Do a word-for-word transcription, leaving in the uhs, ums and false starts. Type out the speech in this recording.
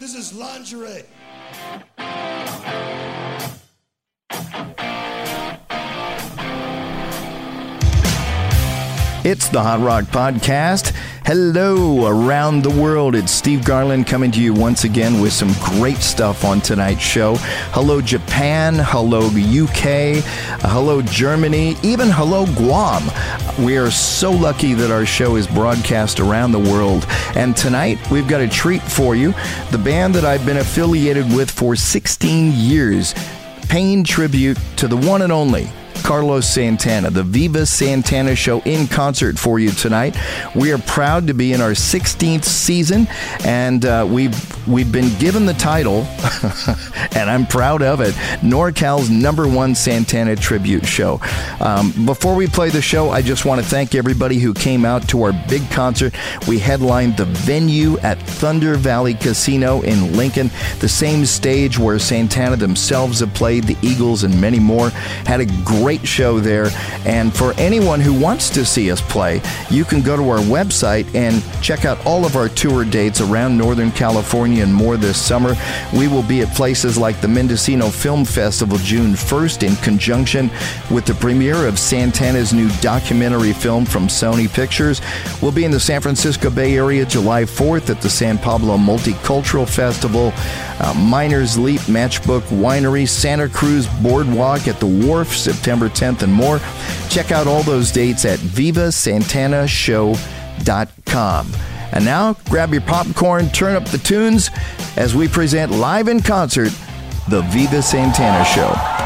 This is Lingerie. It's the Hot Rock Podcast. Hello, around the world. It's Steve Garland coming to you once again with some great stuff on tonight's show. Hello, Japan. Hello, U K. Hello, Germany. Even hello, Guam. We are so lucky that our show is broadcast around the world. And tonight, we've got a treat for you. The band that I've been affiliated with for sixteen years, paying tribute to the one and only Carlos Santana, the Viva Santana Show in concert for you tonight. We are proud to be in our sixteenth season, and uh, we've we've been given the title, and I'm proud of it, NorCal's number one Santana tribute show. Um, before we play the show, I just want to thank everybody who came out to our big concert. We headlined the venue at Thunder Valley Casino in Lincoln, the same stage where Santana themselves have played, the Eagles, and many more. Had a great show there, and for anyone who wants to see us play, you can go to our website and check out all of our tour dates around Northern California and more this summer. We will be at places like the Mendocino Film Festival June first in conjunction with the premiere of Santana's new documentary film from Sony Pictures. We'll be in the San Francisco Bay Area July fourth at the San Pablo Multicultural Festival, uh, Miners Leap Matchbook Winery, Santa Cruz Boardwalk at the Wharf September tenth, and more. Check out all those dates at viva santana show dot com. And now, grab your popcorn, turn up the tunes as we present live in concert the Viva Santana Show.